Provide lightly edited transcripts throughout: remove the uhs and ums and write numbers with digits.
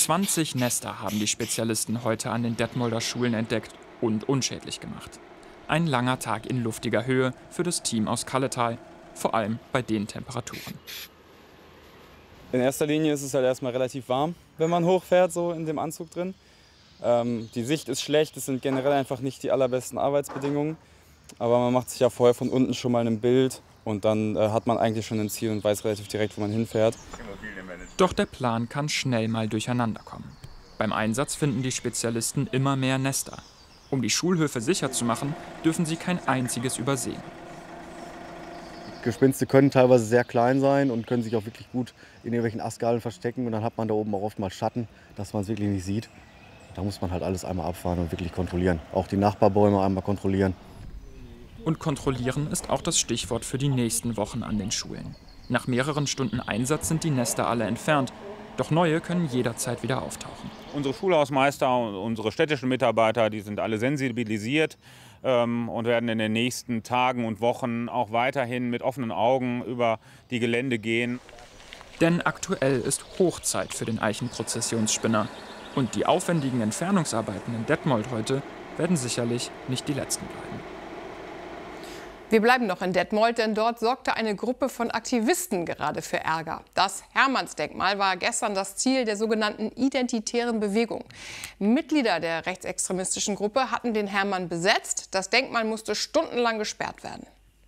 20 Nester haben die Spezialisten heute an den Detmolder Schulen entdeckt und unschädlich gemacht. Ein langer Tag in luftiger Höhe für das Team aus Kalletal, vor allem bei den Temperaturen. In erster Linie ist es halt erstmal relativ warm, wenn man hochfährt, so in dem Anzug drin. Die Sicht ist schlecht, es sind generell einfach nicht die allerbesten Arbeitsbedingungen. Aber man macht sich ja vorher von unten schon mal ein Bild und dann hat man eigentlich schon ein Ziel und weiß relativ direkt, wo man hinfährt. Doch der Plan kann schnell mal durcheinander kommen. Beim Einsatz finden die Spezialisten immer mehr Nester. Um die Schulhöfe sicher zu machen, dürfen sie kein einziges übersehen. Gespinste können teilweise sehr klein sein und können sich auch wirklich gut in irgendwelchen Astgabeln verstecken. Und dann hat man da oben auch oftmals Schatten, dass man es wirklich nicht sieht. Da muss man halt alles einmal abfahren und wirklich kontrollieren. Auch die Nachbarbäume einmal kontrollieren. Und kontrollieren ist auch das Stichwort für die nächsten Wochen an den Schulen. Nach mehreren Stunden Einsatz sind die Nester alle entfernt. Doch neue können jederzeit wieder auftauchen. Unsere Schulhausmeister und unsere städtischen Mitarbeiter, die sind alle sensibilisiert und werden in den nächsten Tagen und Wochen auch weiterhin mit offenen Augen über die Gelände gehen. Denn aktuell ist Hochzeit für den Eichenprozessionsspinner. Und die aufwendigen Entfernungsarbeiten in Detmold heute werden sicherlich nicht die letzten bleiben. Wir bleiben noch in Detmold, denn dort sorgte eine Gruppe von Aktivisten gerade für Ärger. Das Hermannsdenkmal war gestern das Ziel der sogenannten identitären Bewegung. Mitglieder der rechtsextremistischen Gruppe hatten den Hermann besetzt. Das Denkmal musste stundenlang gesperrt werden.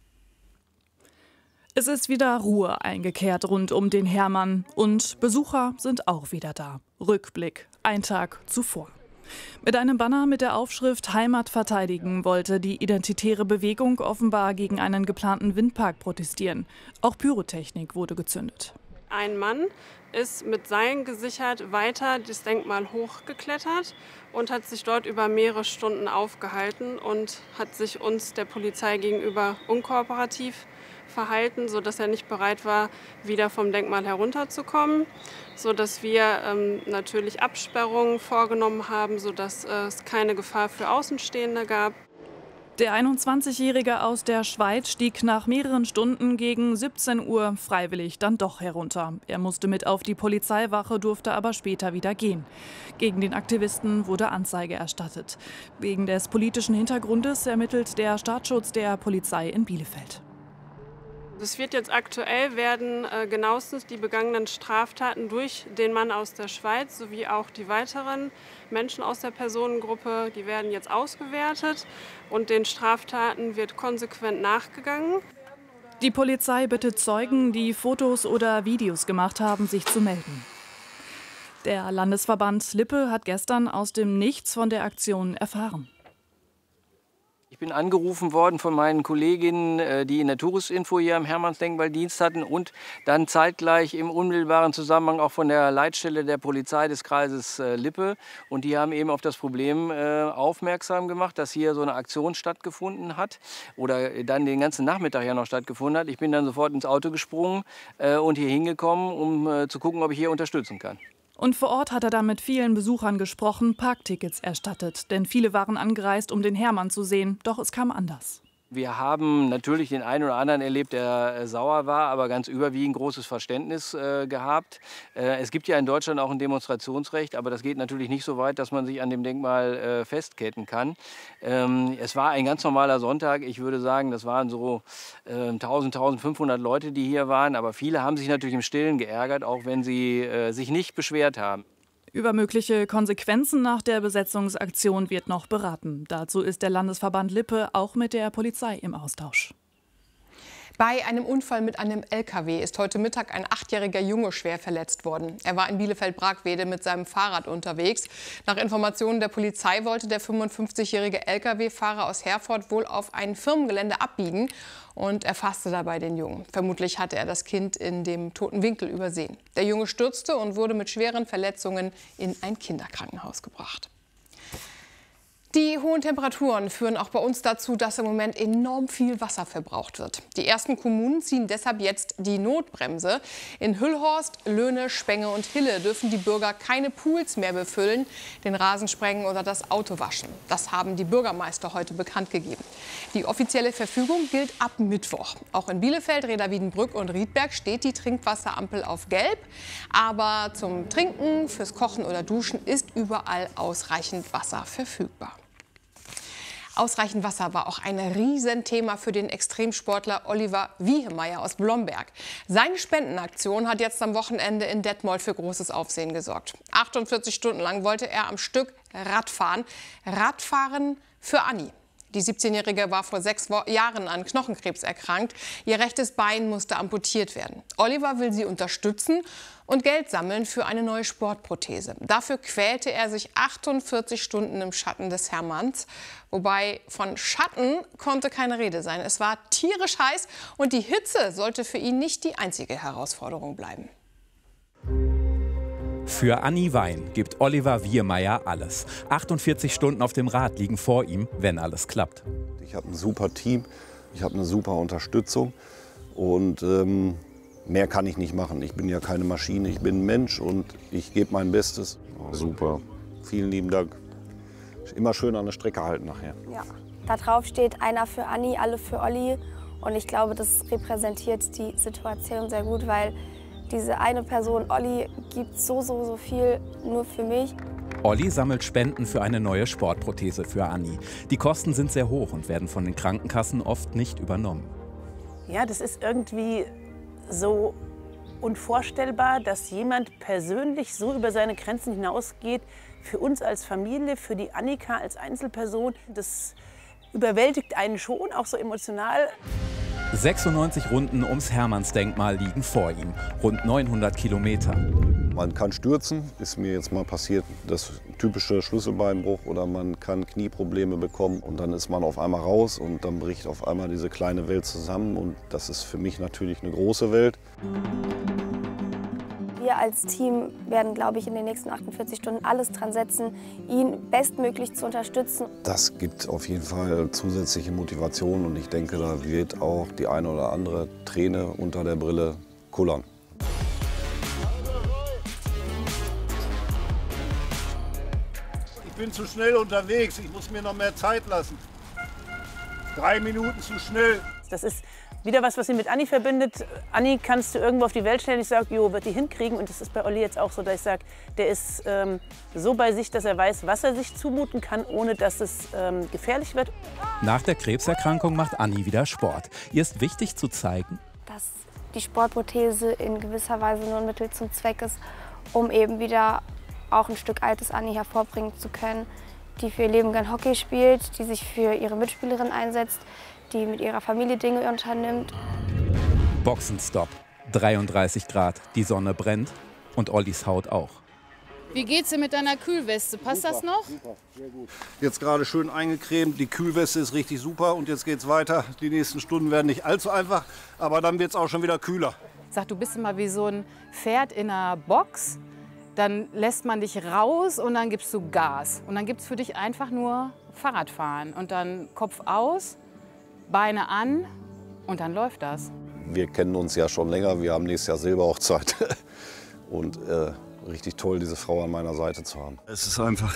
Es ist wieder Ruhe eingekehrt rund um den Hermann und Besucher sind auch wieder da. Rückblick, ein Tag zuvor. Mit einem Banner mit der Aufschrift Heimat verteidigen wollte die identitäre Bewegung offenbar gegen einen geplanten Windpark protestieren. Auch Pyrotechnik wurde gezündet. Ein Mann ist mit Seilen gesichert weiter das Denkmal hochgeklettert und hat sich dort über mehrere Stunden aufgehalten und hat sich uns, der Polizei gegenüber, unkooperativ verhalten, sodass er nicht bereit war, wieder vom Denkmal herunterzukommen, sodass wir natürlich Absperrungen vorgenommen haben, sodass es keine Gefahr für Außenstehende gab. Der 21-Jährige aus der Schweiz stieg nach mehreren Stunden gegen 17 Uhr freiwillig dann doch herunter. Er musste mit auf die Polizeiwache, durfte aber später wieder gehen. Gegen den Aktivisten wurde Anzeige erstattet. Wegen des politischen Hintergrundes ermittelt der Staatsschutz der Polizei in Bielefeld. Es wird jetzt aktuell werden genauestens die begangenen Straftaten durch den Mann aus der Schweiz sowie auch die weiteren Menschen aus der Personengruppe, die werden jetzt ausgewertet und den Straftaten wird konsequent nachgegangen. Die Polizei bittet Zeugen, die Fotos oder Videos gemacht haben, sich zu melden. Der Landesverband Lippe hat gestern aus dem Nichts von der Aktion erfahren. Ich bin angerufen worden von meinen Kolleginnen, die in der Touristinfo hier am Hermannsdenkmal Dienst hatten und dann zeitgleich im unmittelbaren Zusammenhang auch von der Leitstelle der Polizei des Kreises Lippe. Und die haben eben auf das Problem aufmerksam gemacht, dass hier so eine Aktion stattgefunden hat oder dann den ganzen Nachmittag ja noch stattgefunden hat. Ich bin dann sofort ins Auto gesprungen und hier hingekommen, um zu gucken, ob ich hier unterstützen kann. Und vor Ort hat er dann mit vielen Besuchern gesprochen, Parktickets erstattet. Denn viele waren angereist, um den Hermann zu sehen. Doch es kam anders. Wir haben natürlich den einen oder anderen erlebt, der sauer war, aber ganz überwiegend großes Verständnis gehabt. Es gibt ja in Deutschland auch ein Demonstrationsrecht, aber das geht natürlich nicht so weit, dass man sich an dem Denkmal festketten kann. Es war ein ganz normaler Sonntag. Ich würde sagen, das waren so 1000, 1500 Leute, die hier waren. Aber viele haben sich natürlich im Stillen geärgert, auch wenn sie sich nicht beschwert haben. Über mögliche Konsequenzen nach der Besetzungsaktion wird noch beraten. Dazu ist der Landesverband Lippe auch mit der Polizei im Austausch. Bei einem Unfall mit einem LKW ist heute Mittag ein 8-jähriger Junge schwer verletzt worden. Er war in Bielefeld-Bragwede mit seinem Fahrrad unterwegs. Nach Informationen der Polizei wollte der 55-jährige LKW-Fahrer aus Herford wohl auf ein Firmengelände abbiegen und erfasste dabei den Jungen. Vermutlich hatte er das Kind in dem toten Winkel übersehen. Der Junge stürzte und wurde mit schweren Verletzungen in ein Kinderkrankenhaus gebracht. Die hohen Temperaturen führen auch bei uns dazu, dass im Moment enorm viel Wasser verbraucht wird. Die ersten Kommunen ziehen deshalb jetzt die Notbremse. In Hüllhorst, Löhne, Spenge und Hille dürfen die Bürger keine Pools mehr befüllen, den Rasen sprengen oder das Auto waschen. Das haben die Bürgermeister heute bekannt gegeben. Die offizielle Verfügung gilt ab Mittwoch. Auch in Bielefeld, Reda-Wiedenbrück und Riedberg steht die Trinkwasserampel auf Gelb. Aber zum Trinken, fürs Kochen oder Duschen ist überall ausreichend Wasser verfügbar. Ausreichend Wasser war auch ein Riesenthema für den Extremsportler Oliver Wiehemeyer aus Blomberg. Seine Spendenaktion hat jetzt am Wochenende in Detmold für großes Aufsehen gesorgt. 48 Stunden lang wollte er am Stück Radfahren. Radfahren für Anni. Die 17-Jährige war vor 6 Jahren an Knochenkrebs erkrankt. Ihr rechtes Bein musste amputiert werden. Oliver will sie unterstützen und Geld sammeln für eine neue Sportprothese. Dafür quälte er sich 48 Stunden im Schatten des Hermanns. Wobei von Schatten konnte keine Rede sein. Es war tierisch heiß und die Hitze sollte für ihn nicht die einzige Herausforderung bleiben. Für Anni Wein gibt Oliver Wiehemeyer alles. 48 Stunden auf dem Rad liegen vor ihm, wenn alles klappt. Ich habe ein super Team, ich habe eine super Unterstützung und mehr kann ich nicht machen. Ich bin ja keine Maschine, ich bin ein Mensch und ich gebe mein Bestes. Oh, super, vielen lieben Dank. Immer schön an der Strecke halten nachher. Ja, da drauf steht einer für Anni, alle für Olli und ich glaube, das repräsentiert die Situation sehr gut, weil diese eine Person, Olli, gibt so viel nur für mich. Olli sammelt Spenden für eine neue Sportprothese für Anni. Die Kosten sind sehr hoch und werden von den Krankenkassen oft nicht übernommen. Ja, das ist irgendwie so unvorstellbar, dass jemand persönlich so über seine Grenzen hinausgeht. Für uns als Familie, für die Annika als Einzelperson. Das überwältigt einen schon, auch so emotional. 96 Runden ums Hermannsdenkmal liegen vor ihm, rund 900 Kilometer. Man kann stürzen, ist mir jetzt mal passiert, das typische Schlüsselbeinbruch oder man kann Knieprobleme bekommen und dann ist man auf einmal raus und dann bricht auf einmal diese kleine Welt zusammen und das ist für mich natürlich eine große Welt. Wir als Team werden, glaube ich, in den nächsten 48 Stunden alles dran setzen, ihn bestmöglich zu unterstützen. Das gibt auf jeden Fall zusätzliche Motivation und ich denke, da wird auch die eine oder andere Träne unter der Brille kullern. Ich bin zu schnell unterwegs, ich muss mir noch mehr Zeit lassen. 3 Minuten zu schnell. Das ist wieder was ihn mit Anni verbindet. Anni kannst du irgendwo auf die Welt stellen. Ich sage, jo, wird die hinkriegen. Und das ist bei Olli jetzt auch so, dass ich sage, der ist so bei sich, dass er weiß, was er sich zumuten kann, ohne dass es gefährlich wird. Nach der Krebserkrankung macht Anni wieder Sport. Ihr ist wichtig zu zeigen, dass die Sportprothese in gewisser Weise nur ein Mittel zum Zweck ist, um eben wieder auch ein Stück altes Anni hervorbringen zu können, die für ihr Leben gern Hockey spielt, die sich für ihre Mitspielerin einsetzt, die mit ihrer Familie Dinge unternimmt. Boxenstopp, 33 Grad, die Sonne brennt und Ollis Haut auch. Wie geht's dir mit deiner Kühlweste? Passt das noch? Super, sehr gut. Jetzt gerade schön eingecremt, die Kühlweste ist richtig super und jetzt geht's weiter. Die nächsten Stunden werden nicht allzu einfach, aber dann wird's auch schon wieder kühler. Sag, du bist immer wie so ein Pferd in einer Box. Dann lässt man dich raus und dann gibst du Gas. Und dann gibt's für dich einfach nur Fahrradfahren. Und dann Kopf aus, Beine an und dann läuft das. Wir kennen uns ja schon länger, wir haben nächstes Jahr Silberhochzeit. Und richtig toll, diese Frau an meiner Seite zu haben. Es ist einfach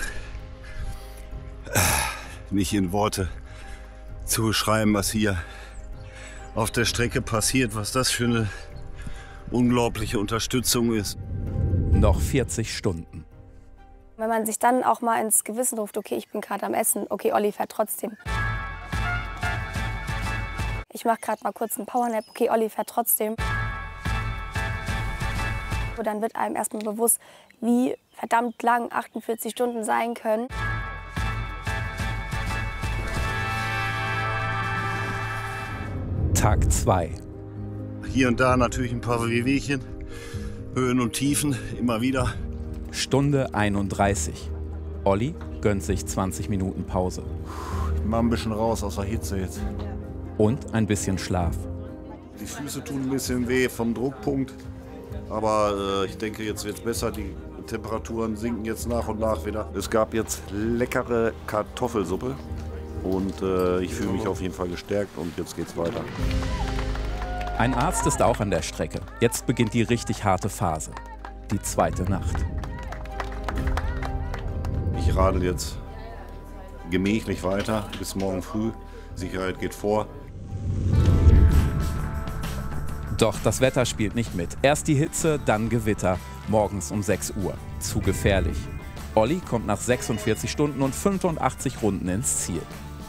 nicht in Worte zu beschreiben, was hier auf der Strecke passiert, was das für eine unglaubliche Unterstützung ist. Noch 40 Stunden. Wenn man sich dann auch mal ins Gewissen ruft, okay, ich bin gerade am Essen, okay, Olli fährt trotzdem. Ich mache gerade mal kurz einen Powernap, okay, Olli fährt trotzdem. Und dann wird einem erstmal bewusst, wie verdammt lang 48 Stunden sein können. Tag 2. Hier und da natürlich ein paar Wehwehchen, Höhen und Tiefen, immer wieder. Stunde 31. Olli gönnt sich 20 Minuten Pause. Ich mach ein bisschen raus aus der Hitze jetzt. Und ein bisschen Schlaf. Die Füße tun ein bisschen weh vom Druckpunkt. Aber ich denke, jetzt wird es besser. Die Temperaturen sinken jetzt nach und nach wieder. Es gab jetzt leckere Kartoffelsuppe und ich fühle mich auf jeden Fall gestärkt und jetzt geht's weiter. Ein Arzt ist auch an der Strecke. Jetzt beginnt die richtig harte Phase. Die zweite Nacht. Ich radel jetzt gemächlich weiter bis morgen früh. Sicherheit geht vor. Doch das Wetter spielt nicht mit. Erst die Hitze, dann Gewitter. Morgens um 6 Uhr. Zu gefährlich. Olli kommt nach 46 Stunden und 85 Runden ins Ziel.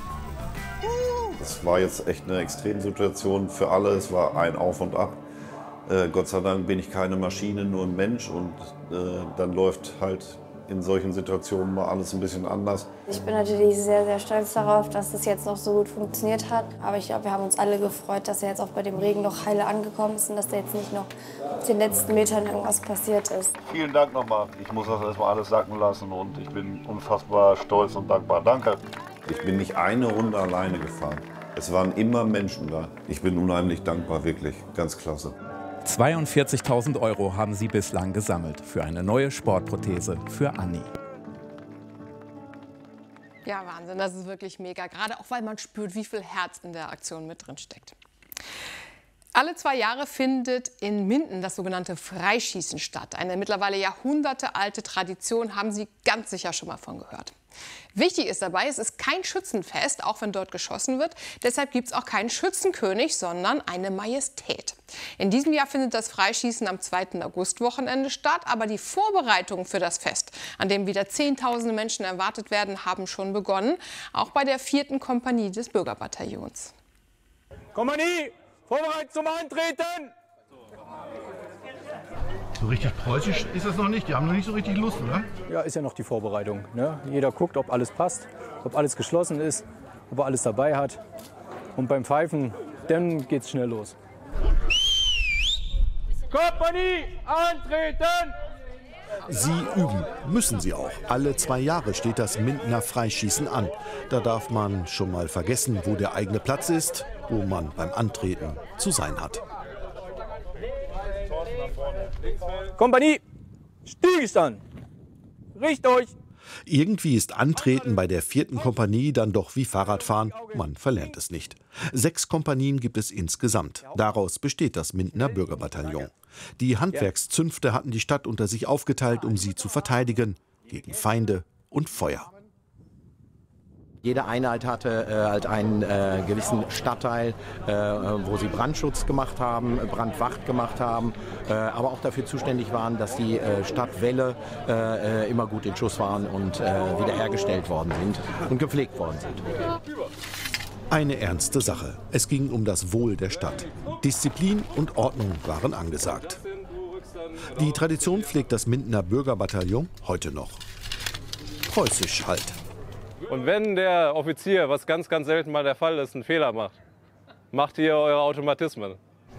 Es war jetzt echt eine Extremsituation für alle. Es war ein Auf und Ab. Gott sei Dank bin ich keine Maschine, nur ein Mensch. Und dann läuft halt in solchen Situationen mal alles ein bisschen anders. Ich bin natürlich sehr, sehr stolz darauf, dass es jetzt noch so gut funktioniert hat. Aber ich glaube, wir haben uns alle gefreut, dass er jetzt auch bei dem Regen noch heile angekommen ist und dass da jetzt nicht noch auf den letzten Metern irgendwas passiert ist. Vielen Dank nochmal. Ich muss das erstmal alles sacken lassen und ich bin unfassbar stolz und dankbar. Danke. Ich bin nicht eine Runde alleine gefahren. Es waren immer Menschen da. Ich bin unheimlich dankbar, wirklich. Ganz klasse. 42.000 € haben sie bislang gesammelt für eine neue Sportprothese für Anni. Ja, Wahnsinn, das ist wirklich mega. Gerade auch, weil man spürt, wie viel Herz in der Aktion mit drin steckt. Alle 2 Jahre findet in Minden das sogenannte Freischießen statt. Eine mittlerweile jahrhundertealte Tradition, haben Sie ganz sicher schon mal von gehört. Wichtig ist dabei, es ist kein Schützenfest, auch wenn dort geschossen wird. Deshalb gibt es auch keinen Schützenkönig, sondern eine Majestät. In diesem Jahr findet das Freischießen am 2. Augustwochenende statt. Aber die Vorbereitungen für das Fest, an dem wieder Zehntausende Menschen erwartet werden, haben schon begonnen. Auch bei der 4. Kompanie des Bürgerbataillons. Kompanie, vorbereitet zum Antreten! So richtig preußisch ist das noch nicht. Die haben noch nicht so richtig Lust, oder? Ja, ist ja noch die Vorbereitung. Ne? Jeder guckt, ob alles passt, ob alles geschlossen ist, ob er alles dabei hat. Und beim Pfeifen, dann geht's schnell los. Kompanie, antreten! Sie üben, müssen sie auch. Alle 2 Jahre steht das Mindener Freischießen an. Da darf man schon mal vergessen, wo der eigene Platz ist, wo man beim Antreten zu sein hat. Kompanie, Stillstand! Richtet euch! Irgendwie ist Antreten bei der 4. Kompanie dann doch wie Fahrradfahren. Man verlernt es nicht. 6 Kompanien gibt es insgesamt. Daraus besteht das Mindener Bürgerbataillon. Die Handwerkszünfte hatten die Stadt unter sich aufgeteilt, um sie zu verteidigen gegen Feinde und Feuer. Jede Einheit hatte halt einen gewissen Stadtteil, wo sie Brandschutz gemacht haben, Brandwacht gemacht haben, aber auch dafür zuständig waren, dass die Stadtwälle immer gut in Schuss waren und wiederhergestellt worden sind und gepflegt worden sind. Eine ernste Sache. Es ging um das Wohl der Stadt. Disziplin und Ordnung waren angesagt. Die Tradition pflegt das Mindener Bürgerbataillon heute noch. Preußisch halt. Und wenn der Offizier, was ganz, ganz selten mal der Fall ist, einen Fehler macht, macht ihr eure Automatismen.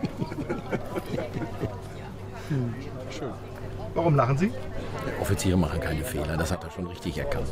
Schön. Warum lachen Sie? Offiziere machen keine Fehler, das hat er schon richtig erkannt.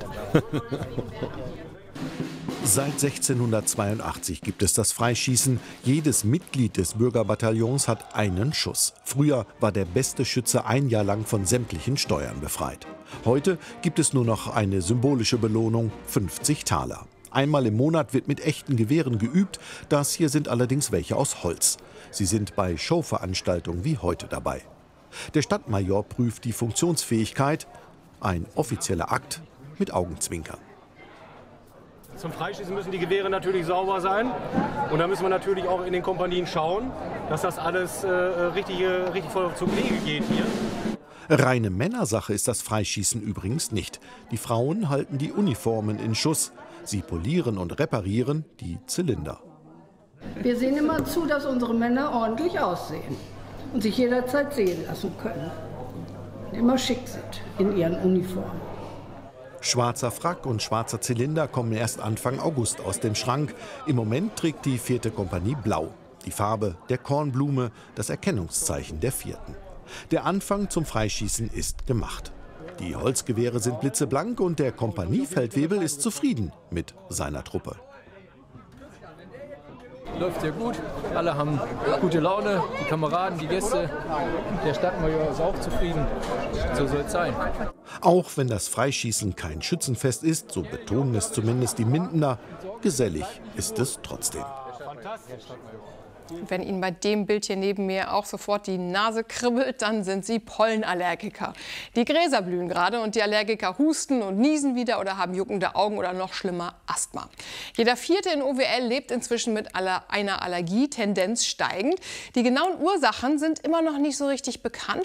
Seit 1682 gibt es das Freischießen. Jedes Mitglied des Bürgerbataillons hat einen Schuss. Früher war der beste Schütze 1 Jahr lang von sämtlichen Steuern befreit. Heute gibt es nur noch eine symbolische Belohnung, 50 Taler. Einmal im Monat wird mit echten Gewehren geübt. Das hier sind allerdings welche aus Holz. Sie sind bei Showveranstaltungen wie heute dabei. Der Stadtmajor prüft die Funktionsfähigkeit. Ein offizieller Akt mit Augenzwinkern. Zum Freischießen müssen die Gewehre natürlich sauber sein. Und da müssen wir natürlich auch in den Kompanien schauen, dass das alles richtig voll zum Wege geht hier. Reine Männersache ist das Freischießen übrigens nicht. Die Frauen halten die Uniformen in Schuss. Sie polieren und reparieren die Zylinder. Wir sehen immer zu, dass unsere Männer ordentlich aussehen und sich jederzeit sehen lassen können. Und immer schick sind in ihren Uniformen. Schwarzer Frack und schwarzer Zylinder kommen erst Anfang August aus dem Schrank. Im Moment trägt die 4. Kompanie blau. Die Farbe der Kornblume, das Erkennungszeichen der 4. Der Anfang zum Freischießen ist gemacht. Die Holzgewehre sind blitzeblank und der Kompaniefeldwebel ist zufrieden mit seiner Truppe. läuft sehr gut. Alle haben gute Laune, die Kameraden, die Gäste. Der Stadtmajor ist auch zufrieden. So soll es sein. Auch wenn das Freischießen kein Schützenfest ist, so betonen es zumindest die Mindener, gesellig ist es trotzdem. Wenn Ihnen bei dem Bild hier neben mir auch sofort die Nase kribbelt, dann sind Sie Pollenallergiker. Die Gräser blühen gerade und die Allergiker husten und niesen wieder oder haben juckende Augen oder noch schlimmer Asthma. Jeder Vierte in OWL lebt inzwischen mit einer Allergie, Tendenz steigend. Die genauen Ursachen sind immer noch nicht so richtig bekannt.